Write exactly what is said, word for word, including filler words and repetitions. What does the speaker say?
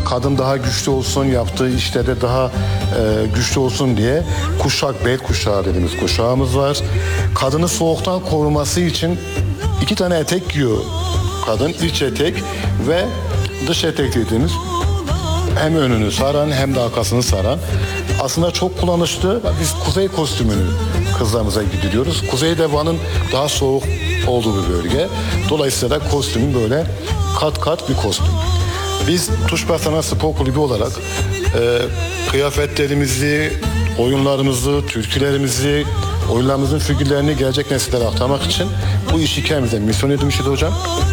kadın daha güçlü olsun, yaptığı işte de daha e, güçlü olsun diye kuşak, bel kuşağı dediğimiz kuşağımız var. Kadını soğuktan koruması için iki tane etek giyiyor kadın. İç etek ve dış etek dediğimiz hem önünü saran hem de arkasını saran. Aslında çok kullanışlı. Biz kuzey kostümünü kızlarımıza giydiriyoruz. Kuzeyde Van'ın daha soğuk olduğu bir bölge. Dolayısıyla da kostümün böyle kat kat bir kostüm. Biz Tuşba Sanat Spor Kulübü olarak e, kıyafetlerimizi, oyunlarımızı, türkülerimizi, oyunlarımızın figürlerini gelecek nesillere aktarmak için bu işi kendimize misyon edinmişiz hocam.